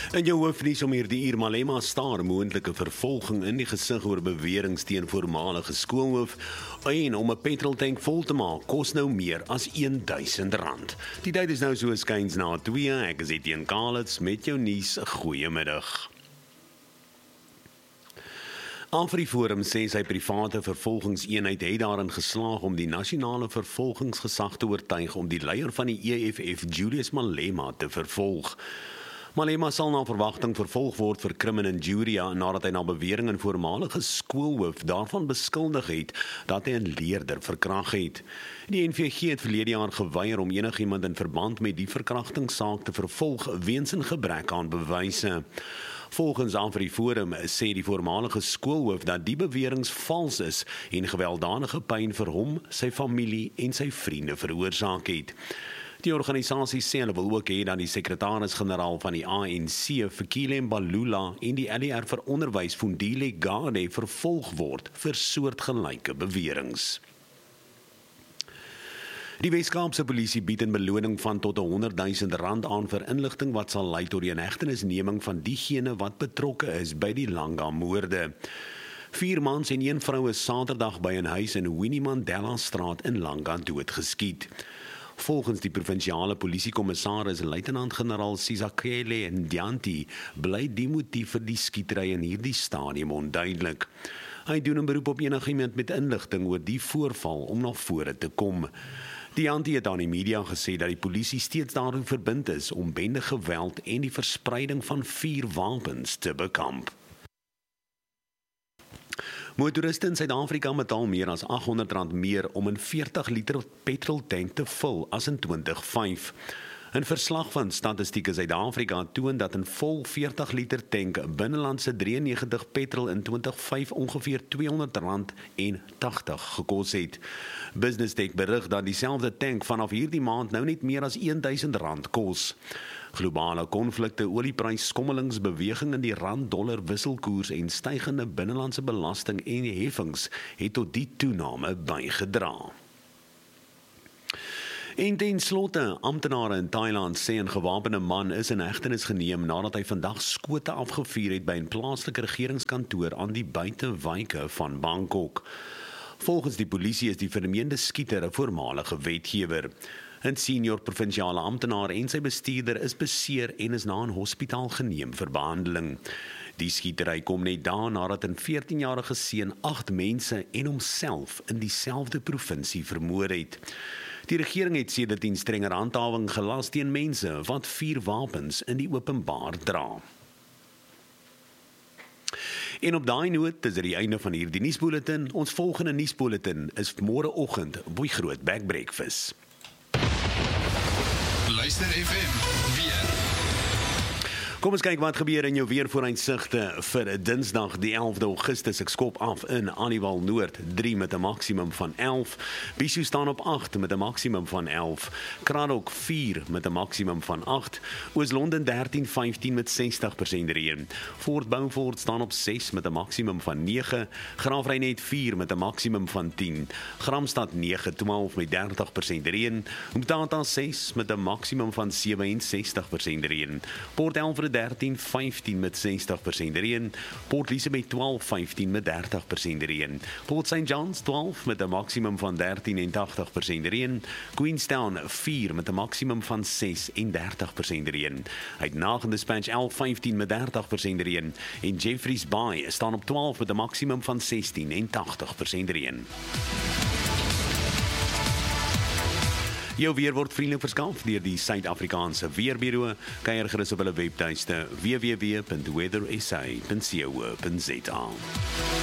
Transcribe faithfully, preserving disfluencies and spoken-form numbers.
In jou hoofnuus om hierdie uur Malema staar moontlike vervolging in die gesig oor beweringe teen voormalige skoolhoof en om 'n petroltank vol te maak kos nou meer as duisend rand. Die tyd is nou so skuins na twee. Ek is Etienne Kalitz met jou nuus. Goeiemiddag. AfriForum sê sy private vervolgingseenheid het daarin geslaag om die nasionale vervolgingsgesag te oortuig om die leier van die E F F, Julius Malema, te vervolg. Malema sal na verwagting vervolg word vir krim en injuria nadat hy na bewering 'n voormalige skoolhoof daarvan beskuldig het dat hy 'n leerder verkragt het. Die N V G het verlede jaar geweier om enigiemand in verband met die verkrachtingssaak te vervolg weens 'n gebrek aan bewyse. Volgens AfriForum sê die voormalige skoolhoof dat die beweringe vals is en gewelddadige pyn vir hom, sy familie en sy vriende veroorsaak het. Die organisasie sê hulle wil ook hê dat die sekretaris-generaal van die A N C, Fikile Mbalula, en die L E R vir onderwys, Fundile Gade, vervolg word vir soortgelyke beweringe. Die Weskaapse polisie bied 'n beloning van tot honderdduisend rand aan vir inligting wat sal lei tot die inhegtenisneming van diegene wat betrokke is by die Langa-moorde. Vier mans en een vrou is Saterdag by 'n huis in Winnie Mandela Straat in Langa doodgeskiet. Volgens die provinsiale polisiekommissaris luitenant-generaal Sizakele Ndianti bly die motief vir die skietery in hierdie stadium onduidelik. Hy doen 'n beroep op enigiemand met inligting oor die voorval om na vore te kom. Ndianti het aan die media gesê dat die polisie steeds daarin verbind is om bende geweld en die verspreiding van vuurwapens te bekamp. Motoriste in Suid-Afrika betaal meer as agthonderd rand meer om 'n veertig liter petroltank te vul as in twintig vyf. 'n Verslag van Statistiek Suid-Afrika toon dat 'n vol veertig liter tank binnelandse drieënnegentig petrol in twintig vyf ongeveer tweehonderd rand en tagtig gekos het. Business Tech berig dat dieselfde tank vanaf hierdie maand nou net meer as duisend rand kos. Globale konflikte, olieprys, beweging in die rand-dollar wisselkoers en stygende binnelandse belasting en heffings het tot die toename bygedra. En ten slotte, amptenare in Thailand sê 'n gewapende man is in hegtenis geneem nadat hy vandag skote afgevuur het by 'n plaaslike regeringskantoor aan die buitewyke van Bangkok. Volgens die polisie is die vermeende skieter 'n voormalige wetgewer. 'n Senior provinsiale amptenaar en sy bestuurder is beseer en is na 'n hospitaal geneem vir behandeling. Die skietery kom net daar nadat 'n veertienjarige seun agt mense en homself in dieselfde provinsie vermoor het. Die regering het sedertdien strenger handhawing gelas teen mense wat vuurwapens in die openbaar dra. En op daai noot is dit die einde van hierdie nuusbulletin. Ons volgende nuusbulletin is môreoggend by Groot Bag Breakfast. Luister F M weer. Kom ons kyk wat gebeur in jou weervooruitsigte vir Dinsdag die elfde Augustus. Ek skop af in Anniewal Noord drie met 'n maksimum van elf. Bishu staan op agt met 'n maksimum van elf. Kranok vier met 'n maksimum van agt. Oos-London dertien vyftien met sestig persent reën. Fort Beaufort staan op ses met 'n maksimum van nege. Graafrenet vier met 'n maksimum van tien. Gramstad nege twaalf met dertig persent reën. Umtata ses met 'n maksimum van sewe en sestig persent reën. Port Elfrid dertien vyftien met sestig persent reën. Port Elizabeth twaalf vyftien met dertig persent reën. Port Saint John's twaalf met 'n maksimum van dertien en tagtig persent reën. Queenstown vier met 'n maksimum van ses en dertig persent reën. Uit Nagen Dispatch elf vyftien met dertig persent reën. En Jeffreys Bay staan op twaalf met 'n maksimum van sestien en tagtig persent reën. Jou weer word vriendelik verskaf deur die Suid-Afrikaanse Weerbureau. Kyk gerus op hulle webtuiste w w w punt weather s a punt co punt za.